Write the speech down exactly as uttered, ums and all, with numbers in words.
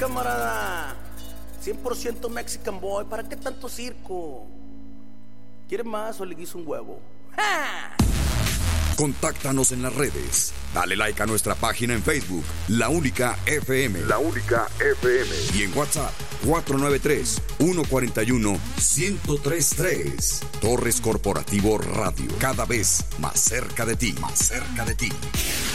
Camarada, cien por ciento Mexican Boy, ¿para qué tanto circo? ¿Quieres más o le guiso un huevo? ¡Ja! Contáctanos en las redes. Dale like a nuestra página en Facebook, La Única F M. La Única F M. Y en WhatsApp, cuatro nueve tres, uno cuatro uno, uno cero tres tres. Torres Corporativo Radio. Cada vez más cerca de ti. Más cerca de ti.